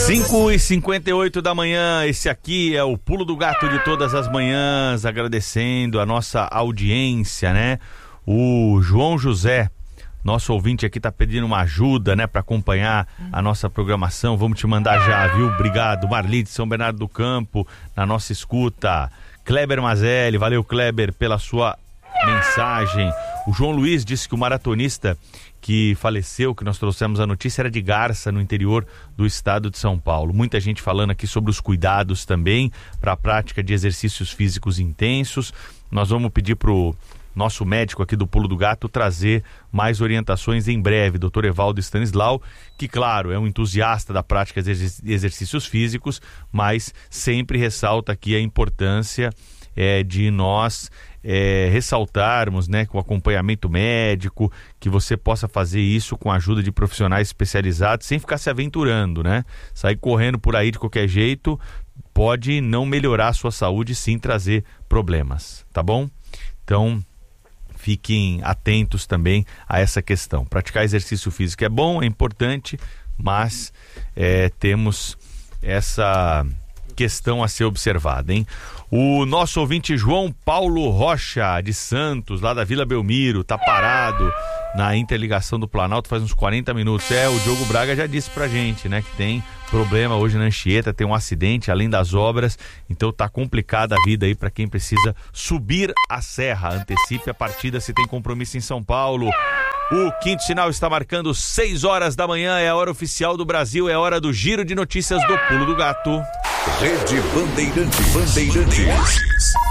5h58 da manhã, esse aqui é o Pulo do Gato de todas as manhãs, agradecendo a nossa audiência, né? O João José, nosso ouvinte aqui, tá pedindo uma ajuda, né, para acompanhar a nossa programação. Vamos te mandar já, viu? Obrigado. Marli de São Bernardo do Campo, na nossa escuta. Kleber Mazelli, valeu, Kleber, pela sua mensagem. O João Luiz disse que o maratonista que faleceu, que nós trouxemos a notícia, era de Garça, no interior do estado de São Paulo. Muita gente falando aqui sobre os cuidados também para a prática de exercícios físicos intensos. Nós vamos pedir pro nosso médico aqui do Pulo do Gato trazer mais orientações em breve, Dr. Evaldo Stanislau, que, claro, é um entusiasta da prática de exercícios físicos, mas sempre ressalta aqui a importância de nós ressaltarmos, né, com acompanhamento médico, que você possa fazer isso com a ajuda de profissionais especializados, sem ficar se aventurando, né? Sair correndo por aí de qualquer jeito pode não melhorar a sua saúde, sim trazer problemas, tá bom? Então, fiquem atentos também a essa questão. Praticar exercício físico é bom, é importante, mas temos essa questão a ser observada, hein? O nosso ouvinte João Paulo Rocha, de Santos, lá da Vila Belmiro, tá parado na interligação do Planalto faz uns 40 minutos. O Diogo Braga já disse pra gente, né, que tem problema hoje na Anchieta, tem um acidente além das obras, então tá complicada a vida aí pra quem precisa subir a serra. Antecipe a partida se tem compromisso em São Paulo. O quinto sinal está marcando 6 horas da manhã, é a hora oficial do Brasil, é a hora do giro de notícias do Pulo do Gato. Rede Bandeirantes.